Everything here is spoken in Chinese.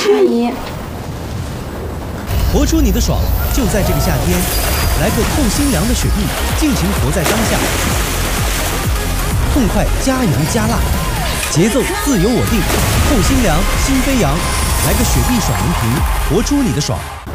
阿姨， 活出你的爽，就在这个夏天，来个透心凉的雪碧，尽情活在当下。痛快加油加辣，节奏自由我定，透心凉心飞扬，来个雪碧爽能瓶，活出你的爽。